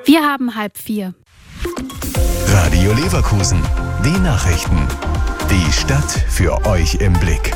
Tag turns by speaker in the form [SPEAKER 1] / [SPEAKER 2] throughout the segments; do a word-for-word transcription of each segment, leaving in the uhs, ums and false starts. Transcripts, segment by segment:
[SPEAKER 1] Wir haben halb vier.
[SPEAKER 2] Radio Leverkusen, die Nachrichten. Die Stadt für euch im Blick.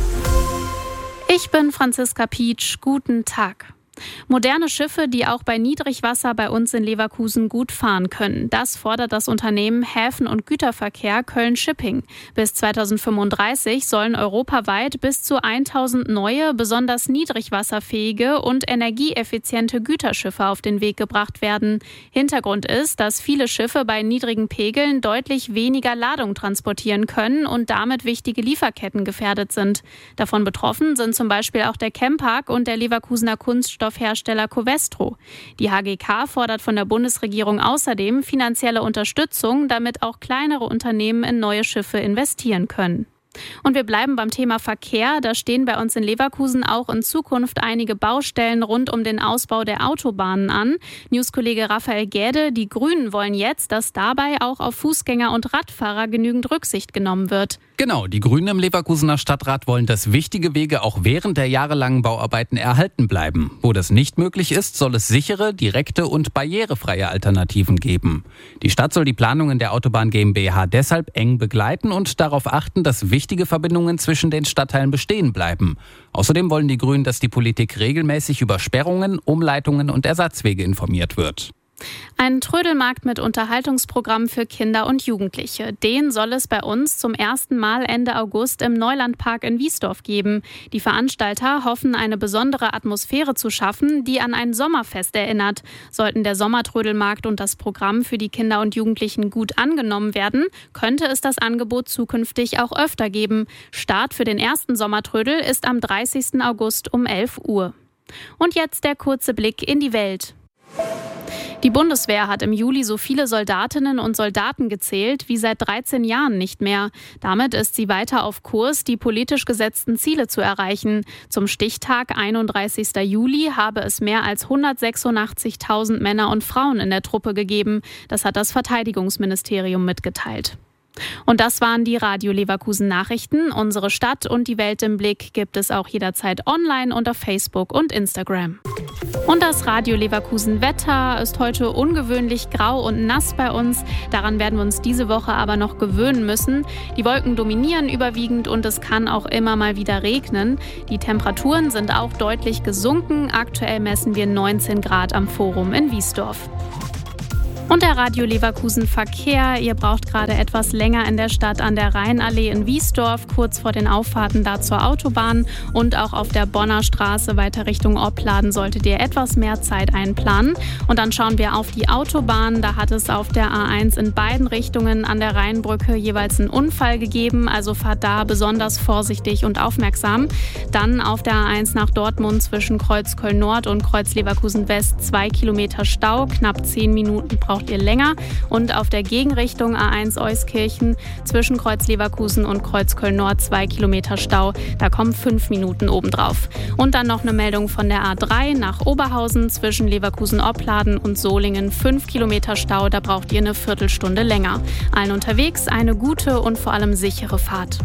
[SPEAKER 1] Ich bin Franziska Pietsch. Guten Tag. Moderne Schiffe, die auch bei Niedrigwasser bei uns in Leverkusen gut fahren können. Das fordert das Unternehmen Häfen- und Güterverkehr Köln Shipping. Bis zweitausendfünfunddreißig sollen europaweit bis zu tausend neue, besonders niedrigwasserfähige und energieeffiziente Güterschiffe auf den Weg gebracht werden. Hintergrund ist, dass viele Schiffe bei niedrigen Pegeln deutlich weniger Ladung transportieren können und damit wichtige Lieferketten gefährdet sind. Davon betroffen sind zum Beispiel auch der Chempark und der Leverkusener Kunststoff Hersteller Covestro. Die H G K fordert von der Bundesregierung außerdem finanzielle Unterstützung, damit auch kleinere Unternehmen in neue Schiffe investieren können. Und wir bleiben beim Thema Verkehr. Da stehen bei uns in Leverkusen auch in Zukunft einige Baustellen rund um den Ausbau der Autobahnen an. Newskollege Raphael Gäde, die Grünen wollen jetzt, dass dabei auch auf Fußgänger und Radfahrer genügend Rücksicht genommen wird.
[SPEAKER 3] Genau, die Grünen im Leverkusener Stadtrat wollen, dass wichtige Wege auch während der jahrelangen Bauarbeiten erhalten bleiben. Wo das nicht möglich ist, soll es sichere, direkte und barrierefreie Alternativen geben. Die Stadt soll die Planungen der Autobahn GmbH deshalb eng begleiten und darauf achten, dass wichtige Verbindungen zwischen den Stadtteilen bestehen bleiben. Außerdem wollen die Grünen, dass die Politik regelmäßig über Sperrungen, Umleitungen und Ersatzwege informiert wird.
[SPEAKER 1] Ein Trödelmarkt mit Unterhaltungsprogramm für Kinder und Jugendliche. Den soll es bei uns zum ersten Mal Ende August im Neulandpark in Wiesdorf geben. Die Veranstalter hoffen, eine besondere Atmosphäre zu schaffen, die an ein Sommerfest erinnert. Sollten der Sommertrödelmarkt und das Programm für die Kinder und Jugendlichen gut angenommen werden, könnte es das Angebot zukünftig auch öfter geben. Start für den ersten Sommertrödel ist am dreißigsten August um elf Uhr. Und jetzt der kurze Blick in die Welt. Die Bundeswehr hat im Juli so viele Soldatinnen und Soldaten gezählt wie seit dreizehn Jahren nicht mehr. Damit ist sie weiter auf Kurs, die politisch gesetzten Ziele zu erreichen. Zum Stichtag einunddreißigsten Juli habe es mehr als hundertsechsundachtzigtausend Männer und Frauen in der Truppe gegeben. Das hat das Verteidigungsministerium mitgeteilt. Und das waren die Radio Leverkusen Nachrichten. Unsere Stadt und die Welt im Blick gibt es auch jederzeit online und auf Facebook und Instagram. Und das Radio Leverkusen Wetter ist heute ungewöhnlich grau und nass bei uns. Daran werden wir uns diese Woche aber noch gewöhnen müssen. Die Wolken dominieren überwiegend und es kann auch immer mal wieder regnen. Die Temperaturen sind auch deutlich gesunken. Aktuell messen wir neunzehn Grad am Forum in Wiesdorf. Und der Radio Leverkusen Verkehr. Ihr braucht gerade etwas länger in der Stadt an der Rheinallee in Wiesdorf, kurz vor den Auffahrten da zur Autobahn. Und auch auf der Bonner Straße weiter Richtung Opladen solltet ihr etwas mehr Zeit einplanen. Und dann schauen wir auf die Autobahn. Da hat es auf der A eins in beiden Richtungen an der Rheinbrücke jeweils einen Unfall gegeben. Also fahrt da besonders vorsichtig und aufmerksam. Dann auf der A eins nach Dortmund zwischen Kreuz Köln Nord und Kreuz Leverkusen West zwei Kilometer Stau. Knapp zehn Minuten braucht ihr länger. Und auf der Gegenrichtung A eins Euskirchen zwischen Kreuz Leverkusen und Kreuz Köln Nord zwei Kilometer Stau. Da kommen fünf Minuten obendrauf. Und dann noch eine Meldung von der A drei nach Oberhausen zwischen Leverkusen-Opladen und Solingen. fünf Kilometer Stau, da braucht ihr eine Viertelstunde länger. Allen unterwegs eine gute und vor allem sichere Fahrt.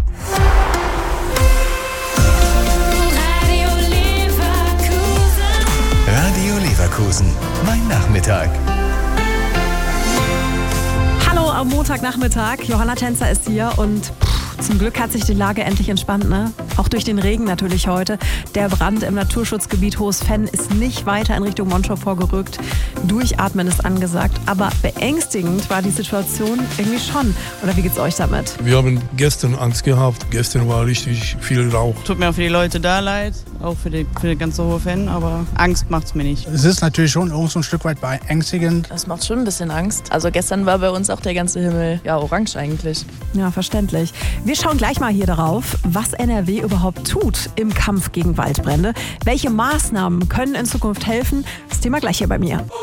[SPEAKER 2] Radio Leverkusen. Radio Leverkusen. Mein Nachmittag.
[SPEAKER 4] Hallo am Montagnachmittag. Johanna Tänzer ist hier und pff, zum Glück hat sich die Lage endlich entspannt, ne? Auch durch den Regen natürlich heute. Der Brand im Naturschutzgebiet Hohes Fenn ist nicht weiter in Richtung Monschau vorgerückt. Durchatmen ist angesagt, aber beängstigend war die Situation irgendwie schon. Oder wie geht's euch damit?
[SPEAKER 5] Wir haben gestern Angst gehabt. Gestern war richtig viel Rauch.
[SPEAKER 6] Tut mir auch für die Leute da leid, auch für die, für die ganze Hohe Fenn, aber Angst macht's mir nicht.
[SPEAKER 7] Es ist natürlich schon irgendwo ein Stück weit beängstigend.
[SPEAKER 8] Das macht schon ein bisschen Angst. Also gestern war bei uns auch der ganze Himmel ja orange eigentlich.
[SPEAKER 4] Ja, verständlich. Wir schauen gleich mal hier darauf, was N R W überhaupt tut im Kampf gegen Waldbrände. Welche Maßnahmen können in Zukunft helfen? Das Thema gleich hier bei mir.